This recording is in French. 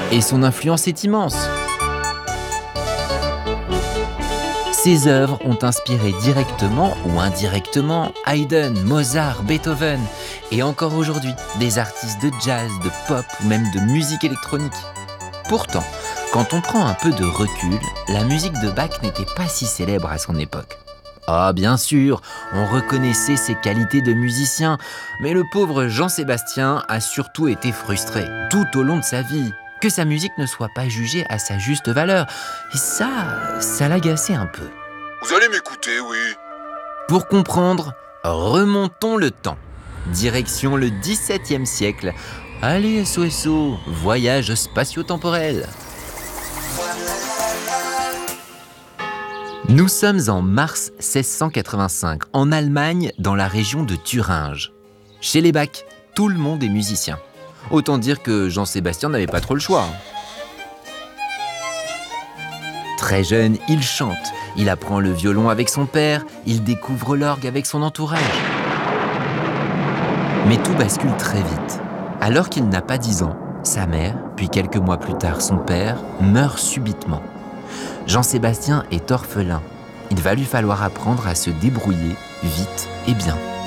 Et son influence est immense. Ses œuvres ont inspiré directement ou indirectement Haydn, Mozart, Beethoven et encore aujourd'hui des artistes de jazz, de pop ou même de musique électronique. Pourtant, quand on prend un peu de recul, la musique de Bach n'était pas si célèbre à son époque. Ah, bien sûr, on reconnaissait ses qualités de musicien, mais le pauvre Jean-Sébastien a surtout été frustré tout au long de sa vie, que sa musique ne soit pas jugée à sa juste valeur. Et ça l'agaçait un peu. Vous allez m'écouter, oui. Pour comprendre, remontons le temps. Direction le XVIIe siècle. Allez, SOSO, voyage spatio-temporel. Nous sommes en mars 1685, en Allemagne, dans la région de Thuringe. Chez les Bach, tout le monde est musicien. Autant dire que Jean-Sébastien n'avait pas trop le choix. Très jeune, il chante. Il apprend le violon avec son père. Il découvre l'orgue avec son entourage. Mais tout bascule très vite. Alors qu'il n'a pas 10 ans, sa mère, puis quelques mois plus tard son père, meurent subitement. Jean-Sébastien est orphelin. Il va lui falloir apprendre à se débrouiller vite et bien.